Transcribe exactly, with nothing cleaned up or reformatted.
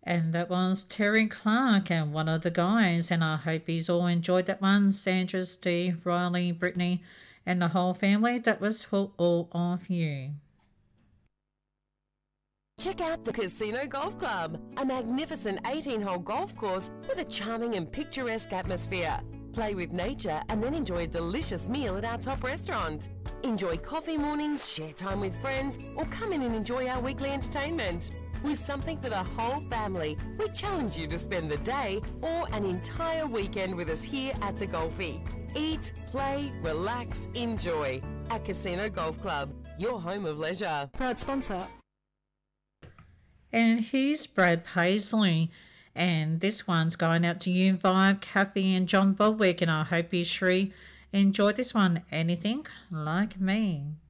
And that was Terry Clark and one of the guys, and I hope he's all enjoyed that one. Sandra, Steve, Riley, Brittany, and the whole family. That was for all of you. Check out the Casino Golf Club, a magnificent eighteen-hole golf course with a charming and picturesque atmosphere. Play with nature and then enjoy a delicious meal at our top restaurant. Enjoy coffee mornings, share time with friends, or come in and enjoy our weekly entertainment. With something for the whole family, we challenge you to spend the day or an entire weekend with us here at the Golfie. Eat, play, relax, enjoy. At Casino Golf Club, your home of leisure. Proud sponsor. And here's Brad Paisley. And this one's going out to you, Vive, Kathy, and John Bodwick. And I hope you, Shree, enjoyed this one. Anything like me.